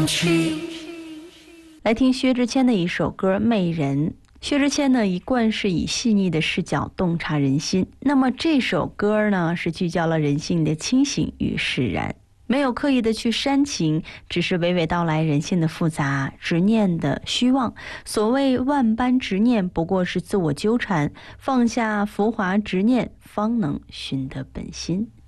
来听薛之谦的一首歌《媚人》。薛之谦呢，一贯是以细腻的视角洞察人心。那么这首歌呢，是聚焦了人性的清醒与释然，没有刻意的去煽情，只是娓娓道来人性的复杂、执念的虚妄。所谓万般执念，不过是自我纠缠，放下浮华执念，方能寻得本心。